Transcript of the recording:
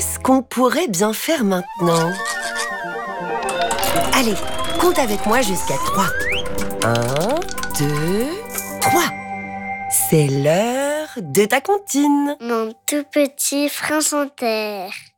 qu'est-ce qu'on pourrait bien faire maintenant? Allez, compte avec moi jusqu'à 3. 1, 2, 3. C'est l'heure de ta comptine. Mon tout petit prince en terre.